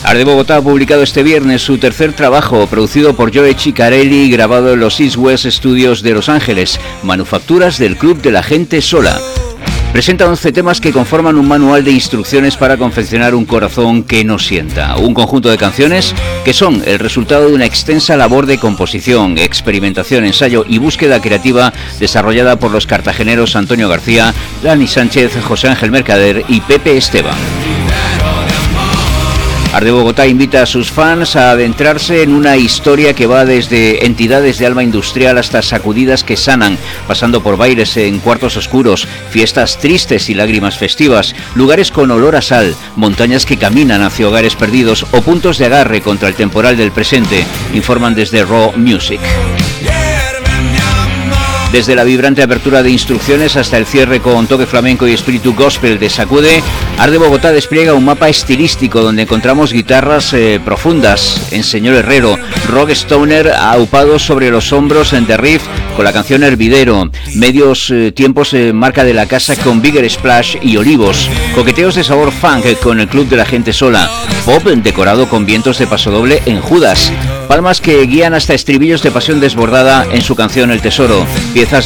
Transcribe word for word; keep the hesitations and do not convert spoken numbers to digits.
Art de Bogotá ha publicado este viernes su tercer trabajo, producido por Joe Ciccarelli y grabado en los East West Studios de Los Ángeles, Manufacturas del Club de la Gente Sola. Presenta once temas que conforman un manual de instrucciones para confeccionar un corazón que no sienta. Un conjunto de canciones que son el resultado de una extensa labor de composición, experimentación, ensayo y búsqueda creativa desarrollada por los cartageneros Antonio García, Dani Sánchez, José Ángel Mercader y Pepe Esteban. Art de Bogotá invita a sus fans a adentrarse en una historia que va desde entidades de alma industrial hasta sacudidas que sanan, pasando por bailes en cuartos oscuros, fiestas tristes y lágrimas festivas, lugares con olor a sal, montañas que caminan hacia hogares perdidos o puntos de agarre contra el temporal del presente, informan desde Raw Music. Desde la vibrante apertura de instrucciones hasta el cierre con toque flamenco y espíritu gospel de Sacude, Art de Bogotá despliega un mapa estilístico donde encontramos guitarras eh, profundas en Señor Herrero, rock stoner aupados sobre los hombros en The Riff con la canción Hervidero, medios eh, tiempos eh, marca de la casa con Bigger Splash y Olivos, coqueteos de sabor funk con el Club de la Gente Sola, pop decorado con vientos de pasodoble en Judas, palmas que guían hasta estribillos de pasión desbordada en su canción El Tesoro, piezas